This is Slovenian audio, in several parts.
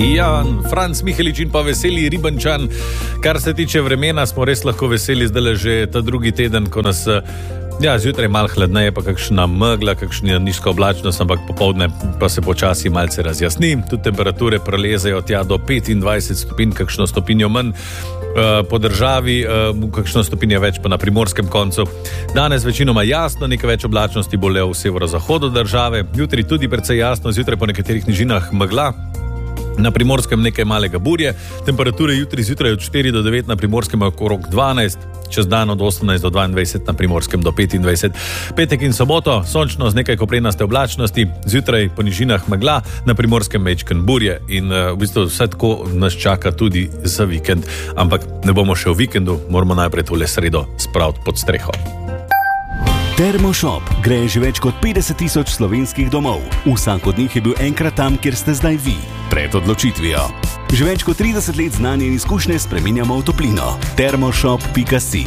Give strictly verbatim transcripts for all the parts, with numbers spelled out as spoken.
Jan, Franc Mihelič in pa veseli Ribančan. Kar se tiče vremena, smo res lahko veseli zdaj že ta drugi teden, ko nas, ja, zjutraj malo hladneje, pa kakšna megla, kakšna nizka oblačnost, ampak popoldne pa se počasi malce razjasni. Tudi temperature prelezejo tja do petindvajset stopinj, kakšno stopinjo manj po državi, kakšno stopinjo več pa na primorskem koncu. Danes večinoma jasno, nekaj več oblačnosti bo le v severozahodu države. Jutri tudi precej jasno, zjutraj po nekaterih nižinah megla. Na primorskem nekaj malega burje, temperature jutri zjutraj od štiri do devet, na primorskem okrog dvanajst, čez dan od osemnajst do dvaindvajset, na primorskem do petindvajset. Petek in soboto, sončno z nekaj koprenaste oblačnosti, zjutraj po nižinah megla, na primorskem mečken burje in uh, v bistvu vse tako nas čaka tudi za vikend. Ampak ne bomo še v vikendu, moramo najprej tole sredo spraviti pod streho. Termoshop gre že več kot petdeset tisoč slovenskih domov. Vsak od njih je bil enkrat tam, kjer ste zdaj vi, pred odločitvijo. Že več kot trideset let znanje in izkušnje spreminjamo v toplino. termoshop pika si.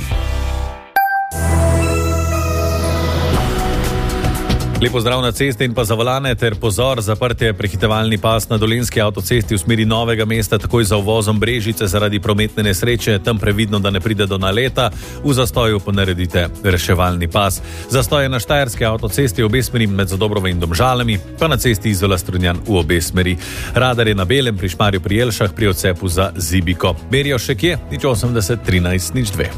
Lepo zdrav na ceste in pa za volane ter pozor, zaprt je prehitevalni pas na Dolenjski avtocesti v smeri Novega mesta, takoj za uvozom Brežice zaradi prometne nesreče, tam previdno, da ne pride do naleta, v zastoju pa naredite reševalni pas. Zastoj je na Štajerski avtocesti v obe smeri med Zadobrovo in Domžalami, pa na cesti Izola Strunjan v obe smeri. Radar je na Belem pri Šmarju pri Jelšah pri odcepu za Zibiko. Merijo še kje? nič osemdeset trinajst nič dve.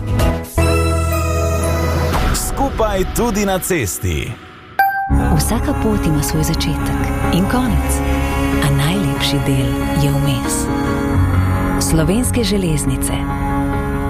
Skupaj tudi na cesti. Vsaka pot ima svoj začetek in konec, a najlepši del je vmes. Slovenske železnice.